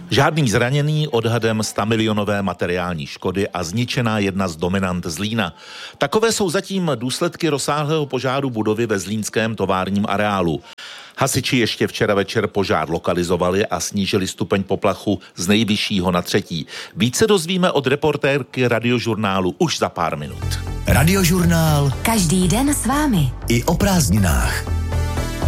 Žádný zraněný, odhadem 100milionové materiální škody a zničená jedna z dominant Zlína. Takové jsou zatím důsledky rozsáhlého požáru budovy ve zlínském továrním areálu. Hasiči ještě včera večer požár lokalizovali a snížili stupeň poplachu z nejvyššího na 3. Více dozvíme od reportérky Radiožurnálu už za pár minut. Radiožurnál. Každý den s vámi. I o prázdninách.